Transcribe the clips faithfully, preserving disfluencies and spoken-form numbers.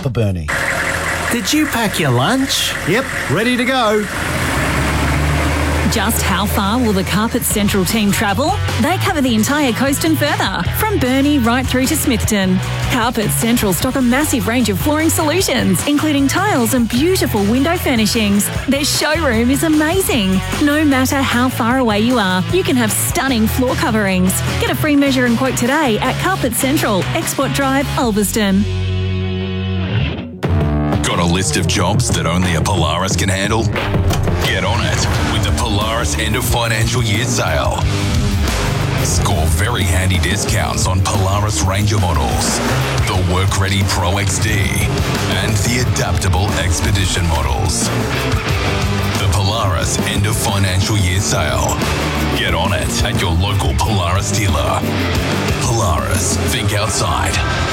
Upper Burnie. Did you pack your lunch? Yep, ready to go. Just how far will the Carpet Central team travel? They cover the entire coast and further, from Burnie right through to Smithton. Carpet Central stock a massive range of flooring solutions, including tiles and beautiful window furnishings. Their showroom is amazing. No matter how far away you are, you can have stunning floor coverings. Get a free measure and quote today at Carpet Central, Export Drive, Ulverston. Got a list of jobs that only a Polaris can handle? Get on it with the Polaris End of Financial Year Sale. Score very handy discounts on Polaris Ranger models, the Work-Ready Pro X D, and the Adaptable Expedition models. The Polaris End of Financial Year Sale. Get on it at your local Polaris dealer. Polaris, think outside.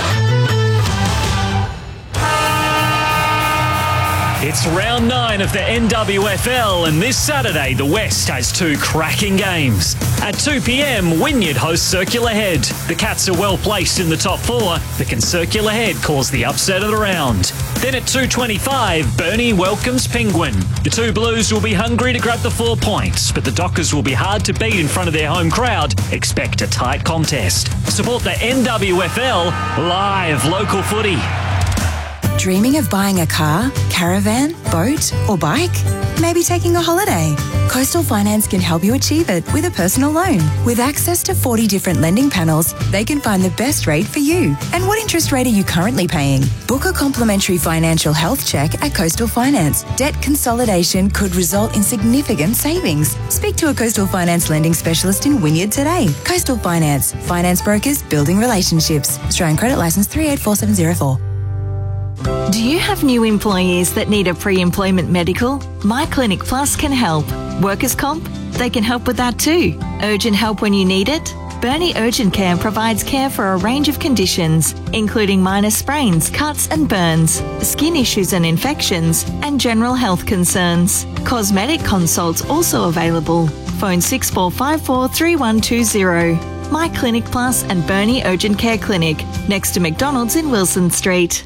It's round nine of the N W F L, and this Saturday the West has two cracking games. At two p.m, Wynyard hosts Circular Head. The Cats are well placed in the top four, but can Circular Head cause the upset of the round? Then at two twenty-five, Burnie welcomes Penguin. The two Blues will be hungry to grab the four points, but the Dockers will be hard to beat in front of their home crowd. Expect a tight contest. Support the N W F L live local footy. Dreaming of buying a car, caravan, boat or bike? Maybe taking a holiday? Coastal Finance can help you achieve it with a personal loan. With access to forty different lending panels, they can find the best rate for you. And what interest rate are you currently paying? Book a complimentary financial health check at Coastal Finance. Debt consolidation could result in significant savings. Speak to a Coastal Finance lending specialist in Wynyard today. Coastal Finance. Finance brokers building relationships. Australian Credit Licence three eight four seven zero four. Do you have new employees that need a pre-employment medical? My Clinic Plus can help. Workers' comp? They can help with that too. Urgent help when you need it? Burnie Urgent Care provides care for a range of conditions, including minor sprains, cuts and burns, skin issues and infections, and general health concerns. Cosmetic consults also available. Phone six four five four, three one two zero. My Clinic Plus and Burnie Urgent Care Clinic, next to McDonald's in Wilson Street.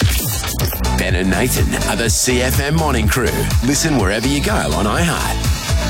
Ben and Nathan are the C F M Morning Crew. Listen wherever you go on iHeart.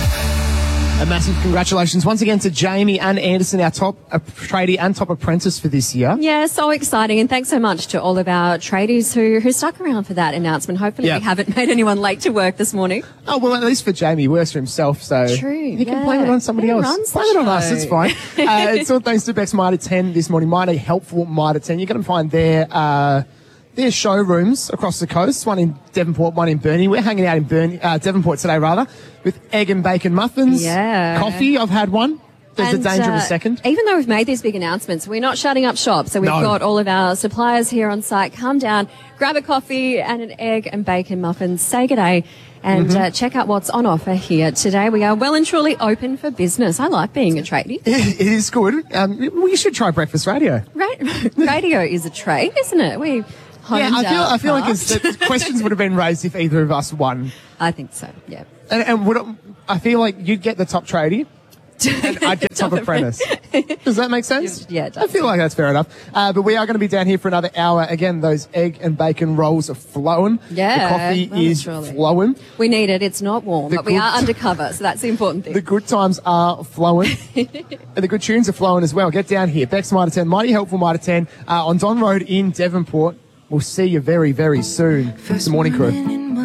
A massive congratulations once again to Jamie and Anderson, our top uh, tradie and top apprentice for this year. Yeah, so exciting. And thanks so much to all of our tradies who, who stuck around for that announcement. Hopefully yeah. we haven't made anyone late to work this morning. Oh, well, at least for Jamie, he works for himself, so True, he can yeah. blame it on somebody Who else. runs the Blame it on us, show? it's fine. uh, it's all thanks to Bex Mitre ten this morning. Mitre Helpful Mitre ten. You're going to find their... Uh, There's showrooms across the coast, one in Devonport, one in Burnie. We're hanging out in Burnie, uh, Devonport today, rather, with egg and bacon muffins. Yeah. Coffee, I've had one. There's And, a danger uh, of a second. Even though we've made these big announcements, we're not shutting up shop. So we've No. got all of our suppliers here on site. Come down, grab a coffee and an egg and bacon muffin. Say good day and Mm-hmm. uh, check out what's on offer here today. We are well and truly open for business. I like being a tradie. It is good. Um, we should try breakfast radio. Right? Radio is a trade, isn't it? We honed Yeah, I feel, our I feel like craft. it's, the questions would have been raised if either of us won. I think so, yeah. And, and would it, I feel like you'd get the top tradie and I'd get top apprentice. Does that make sense? Yeah, it I does. feel like that's fair enough. Uh, but we are going to be down here for another hour. Again, those egg and bacon rolls are flowing. Yeah, The coffee well, is surely. flowing. We need it. It's not warm, The but we good- are undercover, so that's the important thing. The good times are flowing. And the good tunes are flowing as well. Get down here. Bex Mitre ten, Mighty Helpful Mitre ten, uh, on Don Road in Devonport. We'll see you very, very soon. It's the Morning Crew.